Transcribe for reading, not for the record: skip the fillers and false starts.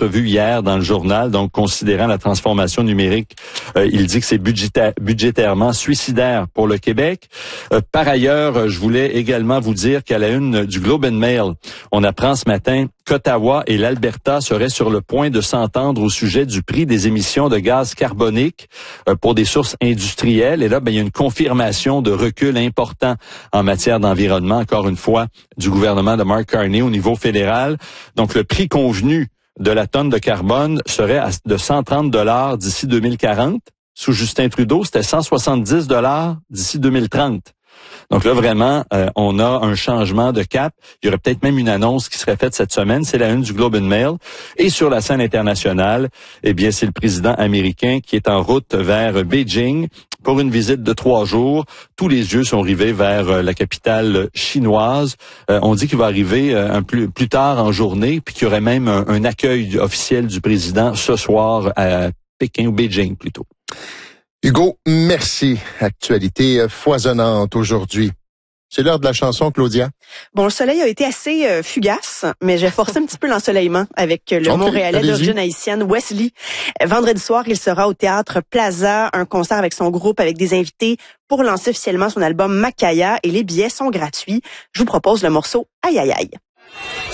entrevue hier dans le journal. Donc, considérant la transformation numérique, il dit que c'est budgétairement suicidaire pour le Québec. Par ailleurs, je voulais également vous dire qu'à la une du Globe and Mail, on apprend ce matin qu'Ottawa et l'Alberta seraient sur le point de s'entendre au sujet du prix des émissions de gaz carbonique pour des sources industrielles. Et là, il y a une confirmation de recul important en matière d'environnement, encore une fois, du gouvernement de Mark Carney au niveau fédéral. Donc, le prix convenu de la tonne de carbone serait de 130 $ d'ici 2040. Sous Justin Trudeau, c'était 170 $ d'ici 2030. Donc là, vraiment, on a un changement de cap. Il y aurait peut-être même une annonce qui serait faite cette semaine. C'est la une du Globe and Mail. Et sur la scène internationale, eh bien, c'est le président américain qui est en route vers Beijing pour une visite de 3 jours. Tous les yeux sont rivés vers la capitale chinoise. On dit qu'il va arriver plus tard en journée, puis qu'il y aurait même un accueil officiel du président ce soir à Pékin ou Beijing plutôt. Hugo, merci. Actualité foisonnante aujourd'hui. C'est l'heure de la chanson, Claudia. Bon, le soleil a été assez fugace, mais j'ai forcé un petit peu l'ensoleillement avec le Montréalais d'origine haïtienne Wesley. Vendredi soir, il sera au Théâtre Plaza, un concert avec son groupe, avec des invités pour lancer officiellement son album Makaya, et les billets sont gratuits. Je vous propose le morceau Aïe Aïe Aïe.